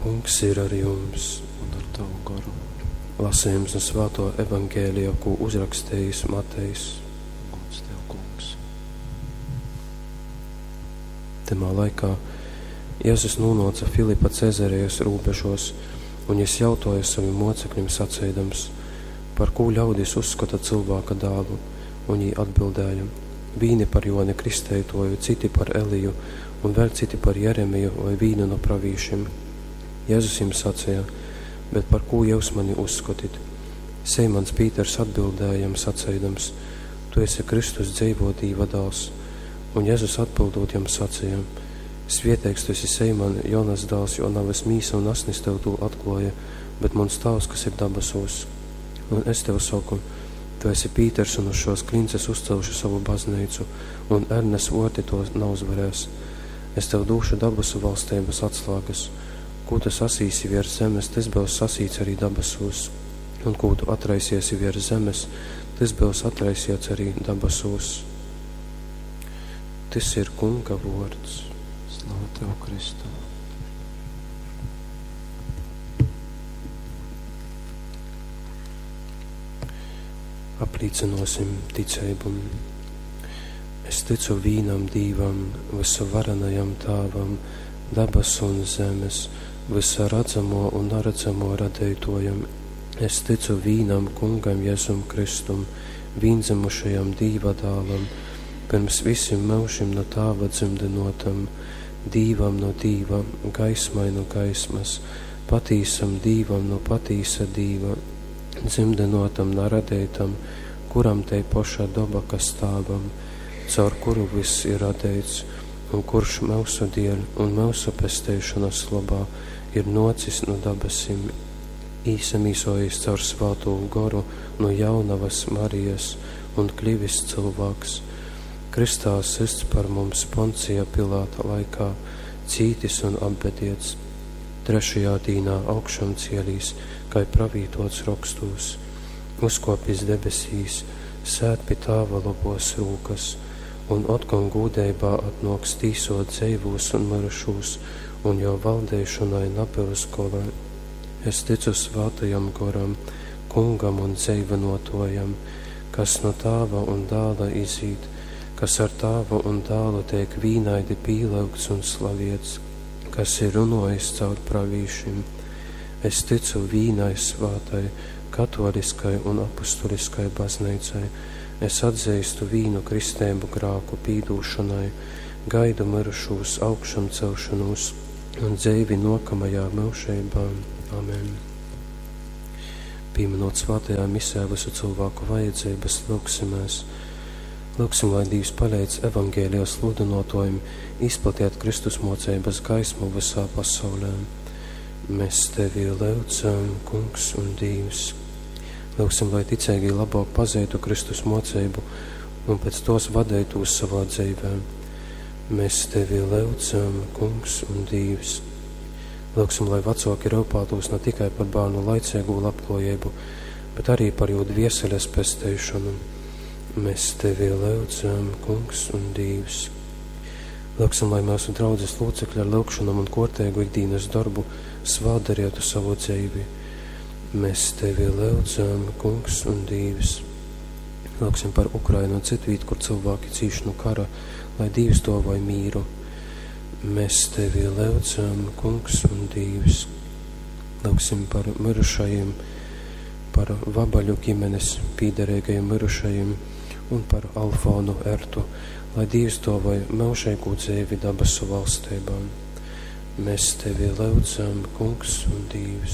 Kungs ir ar jums. Un ar tavu garu. Lasījums no Svēto evaņģēlija, ko uzrakstījis Matejs. Gods tev, Kungs. Tamā laikā Jēzus nonāca Filipa Cezarējas robežos, un es jautāju saviem mocekļiem sacīdams, par ko ļaudis uzskata cilvēka dēlu, un viņi atbildēja, vīni par Joni Kristētoju, citi par Eliju, un vēl citi par Jeremiju vai vīnu no pravīšiem. Jēzus jums sacīja, bet par ko jūs mani uzskatīt? Seimans Pīters atbildējam sacīdams, tu esi Kristus dzīvotī dēls, un Jēzus atbildot jam sacīja, svētīgs tu esi Seiman, Jonas dēls, jo nav es mīsa un asnis tev to atklāja, bet mans tēvs, kas ir dabasos. Un es tev saku, tu esi Pīters, un uz šos klinces uzcelšu savu baznīcu, un Ernes orti to nav uzvarēs. Es tev došu dabasu valstības atslēgas. Ko tu sasīsi virs zemes, tas būs sasīts arī dabasos, un ko tu atraisiesi virs zemes, tas būs atraisiets arī dabasos. Tas ir Kunga vārds. Slava tev, Kristu. Apliecinosim ticību. Es ticu vīnam Dīvam, visavarenajam Tēvam, dabas un zemes, visa redzamo un neredzamo radītojam. Es ticu vīnam Kungam Jēzum Kristum, vīnzemušajam Dīva dēlam, pirms visiem mūžiem no Tēva dzimdinotam, Dīvam no Dīva, gaismai no gaismas, patīsam Dīvam no patīsa Dīva, dzimdinotam neradītam, kuram te poša doba kas Tēvam, caur kuru viss ir radīts, un kurš mūsu dēļ un mūsu pestēšanas labā ir nocis no dabasim, īsamīsojis caur Svēto garu no jaunavas Marijas un klivis cilvēks. Kristā sists par mums Poncija Pilāta laikā, cītis un apbediets, 3. dīnā augšam cielīs, kai pravītots rakstos, uzkopis debesīs, sēt pie Tēva labos rūkas, un otkon gūdējībā atnoks tīsot dzīvos un mirušos, un jau valdēšanai nabeus kolē. Es ticu Svētajam garam, Kungam un dzīvenotojam, kas no Tēva un Dēla izīt, kas ar Tēvu un Dēlu tiek vīnaidi pīlaugts un slaviets, kas ir runājis caur pravīšiem. Es ticu vīnai svātai, katoliskai un apostoliskai baznīcai. Es atzīstu vīnu kristēbu grāku pīdūšanai, gaidu mirušos augšam celšanos un dzīvi nokamajā mūžībā. Amen. Pieminot svētajā misē visu cilvēku vajadzības, lūksimies. Lūksim, lai Dievs palīdz evaņģēlijos sludinotājiem izplatiet Kristus mocības gaismu visā pasaulē. Mēs tevi lūdzam, Kungs un Dievs. Lūksim, lai ticīgi labāk pazītu Kristus mocību un pēc tos vadītos savā dzīvē. Mēs tevi lūdzam, Kungs un Dievs. Lūksim, lai vecāki raupātos ne tikai par bērnu laicīgu labklājību, bet arī par jū dvieseles pestīšanu. Mēs tevi lūdzam, Kungs un Dievs. Lūksim, lai mūsu draudzes locekļi ar lūkšanām un kārtīgu ikdienas darbu svādarētu savu dzīvi. Mēs tevi lūdzam, Kungs un Dievs. Lūksim par Ukrainu un citu vietu, kur cilvēki cīš no kara, lai Dievs dāvāj mīru. Mēs tevi lūdzam, Kungs un Dievs. Lūksim par mirušajiem, par Vabaļu ģimenes pīderīgajiem mirušajiem un par Alfonu Ertu, lai Dievs dāvāj mūžīgu dzīvi dabasu valstībām. Mēs tevi lūdzam, Kungs un Dievs.